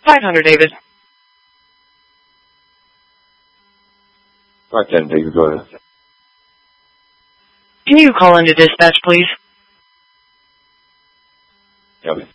500, David. 510, David, go ahead. Can you call into dispatch, please? Copy.